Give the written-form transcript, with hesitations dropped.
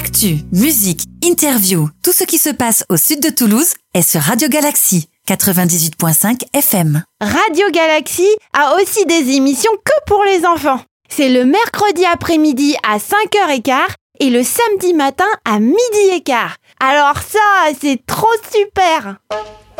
Actu, musique, interview, tout ce qui se passe au sud de Toulouse est sur Radio Galaxy 98.5 FM. Radio Galaxy a aussi des émissions que pour les enfants. C'est le mercredi après-midi à 5h15 et le samedi matin à 12h15. Alors ça, c'est trop super!